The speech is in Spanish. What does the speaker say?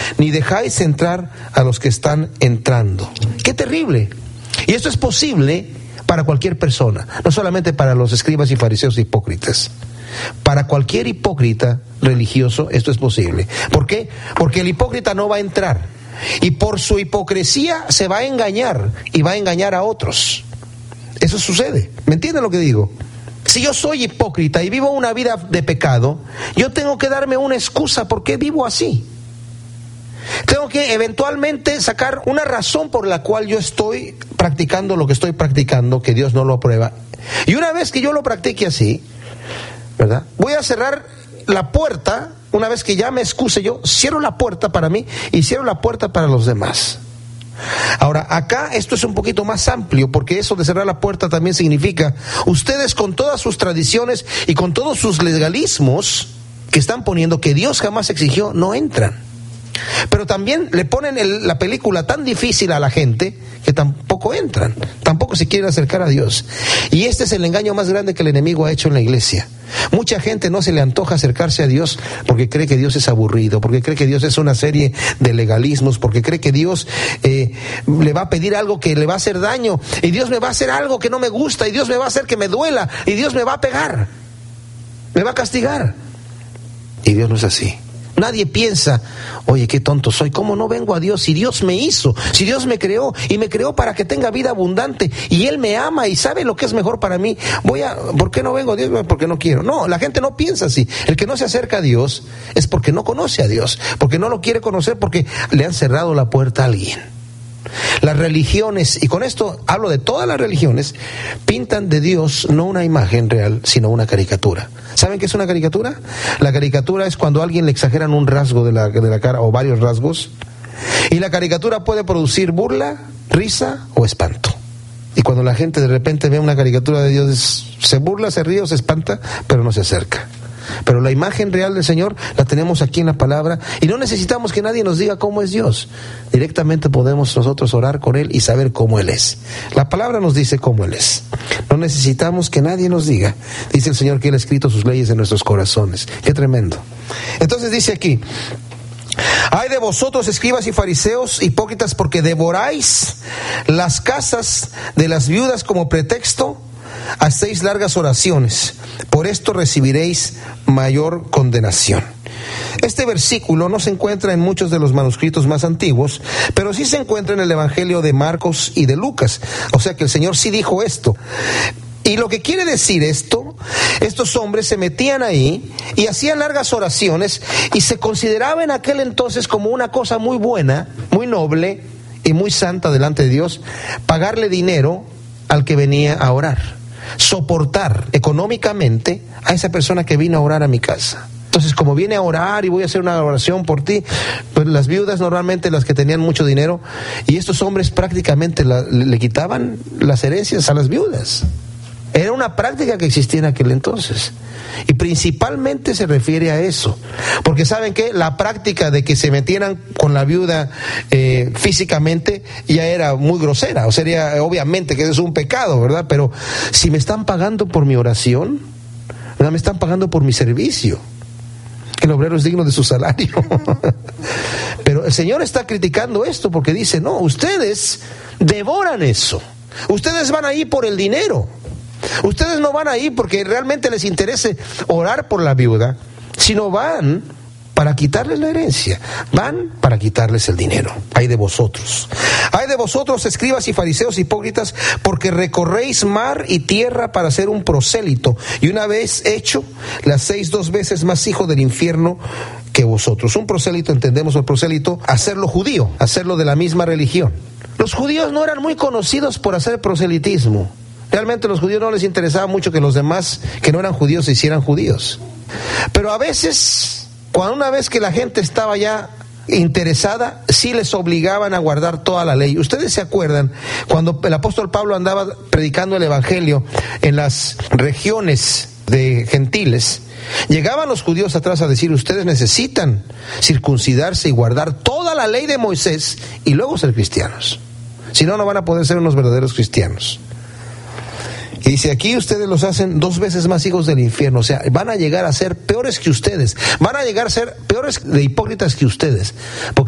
ni dejáis entrar a los que están entrando. ¡Qué terrible! Y esto es posible para cualquier persona, no solamente para los escribas y fariseos hipócritas. Para cualquier hipócrita religioso esto es posible. ¿Por qué? Porque el hipócrita no va a entrar, y por su hipocresía se va a engañar y va a engañar a otros. Eso sucede. ¿Me entienden lo que digo? Si yo soy hipócrita y vivo una vida de pecado, yo tengo que darme una excusa por qué vivo así. Tengo que eventualmente sacar una razón por la cual yo estoy practicando lo que estoy practicando, que Dios no lo aprueba. Y una vez que yo lo practique así, ¿verdad?, voy a cerrar la puerta. Una vez que ya me excuse, yo cierro la puerta para mí y cierro la puerta para los demás. Ahora, acá esto es un poquito más amplio, porque eso de cerrar la puerta también significa, ustedes con todas sus tradiciones y con todos sus legalismos que están poniendo, que Dios jamás exigió, no entran. Pero también le ponen la película tan difícil a la gente que tampoco entran, tampoco se quieren acercar a Dios. Y este es el engaño más grande que el enemigo ha hecho en la iglesia. Mucha gente no se le antoja acercarse a Dios porque cree que Dios es aburrido, porque cree que Dios es una serie de legalismos, porque cree que Dios le va a pedir algo que le va a hacer daño, y Dios me va a hacer algo que no me gusta, y Dios me va a hacer que me duela, y Dios me va a pegar, me va a castigar. Y Dios no es así. Nadie piensa, oye, qué tonto soy, ¿cómo no vengo a Dios si Dios me hizo, si Dios me creó y me creó para que tenga vida abundante y Él me ama y sabe lo que es mejor para mí? ¿Por qué no vengo a Dios? Porque no quiero. No, la gente no piensa así. El que no se acerca a Dios es porque no conoce a Dios, porque no lo quiere conocer, porque le han cerrado la puerta a alguien. Las religiones, y con esto hablo de todas las religiones, pintan de Dios no una imagen real, sino una caricatura. ¿Saben qué es una caricatura? La caricatura es cuando a alguien le exageran un rasgo de la cara o varios rasgos, y la caricatura puede producir burla, risa o espanto. Y cuando la gente de repente ve una caricatura de Dios, se burla, se ríe o se espanta, pero no se acerca. Pero la imagen real del Señor la tenemos aquí en la palabra, y no necesitamos que nadie nos diga cómo es Dios. Directamente podemos nosotros orar con Él y saber cómo Él es. La palabra nos dice cómo Él es. No necesitamos que nadie nos diga. Dice el Señor que Él ha escrito sus leyes en nuestros corazones. Qué tremendo. Entonces dice aquí: ay de vosotros, escribas y fariseos hipócritas, porque devoráis las casas de las viudas como pretexto, hacéis largas oraciones, por esto recibiréis mayor condenación. Este versículo no se encuentra en muchos de los manuscritos más antiguos, pero sí se encuentra en el Evangelio de Marcos y de Lucas. O sea que el Señor sí dijo esto. Y lo que quiere decir esto, estos hombres se metían ahí y hacían largas oraciones, y se consideraba en aquel entonces como una cosa muy buena, muy noble y muy santa delante de Dios, pagarle dinero al que venía a orar, soportar económicamente a esa persona que vino a orar a mi casa. Entonces, como viene a orar y voy a hacer una oración por ti, pues las viudas, normalmente las que tenían mucho dinero, y estos hombres prácticamente le quitaban las herencias a las viudas. Era una práctica que existía en aquel entonces, y principalmente se refiere a eso, porque ¿saben qué? La práctica de que se metieran con la viuda físicamente ya era muy grosera. O sea, obviamente que eso es un pecado, ¿verdad? Pero si me están pagando por mi oración, ¿verdad?, me están pagando por mi servicio. El obrero es digno de su salario. Pero el Señor está criticando esto porque dice, no, ustedes devoran eso. Ustedes van ahí por el dinero. Ustedes no van ahí porque realmente les interese orar por la viuda, sino van para quitarles la herencia, van para quitarles el dinero. Ay de vosotros, escribas y fariseos hipócritas, porque recorréis mar y tierra para ser un prosélito, y una vez hecho, le hacéis 2 veces más hijo del infierno que vosotros. Un prosélito, entendemos el prosélito, hacerlo judío, hacerlo de la misma religión. Los judíos no eran muy conocidos por hacer proselitismo. Realmente a los judíos no les interesaba mucho que los demás que no eran judíos se hicieran judíos. Pero a veces, una vez que la gente estaba ya interesada, sí les obligaban a guardar toda la ley. Ustedes se acuerdan cuando el apóstol Pablo andaba predicando el evangelio en las regiones de gentiles, llegaban los judíos atrás a decir, ustedes necesitan circuncidarse y guardar toda la ley de Moisés y luego ser cristianos, si no, no van a poder ser unos verdaderos cristianos. Y dice, aquí ustedes los hacen 2 veces más hijos del infierno. O sea, van a llegar a ser peores que ustedes. Van a llegar a ser peores de hipócritas que ustedes. Porque